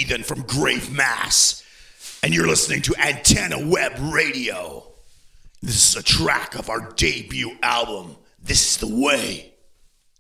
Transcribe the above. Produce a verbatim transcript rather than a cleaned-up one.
Heathen from Grave, Mass. And you're listening to Antenna Web Radio. This is a track of our debut album, This is the Way.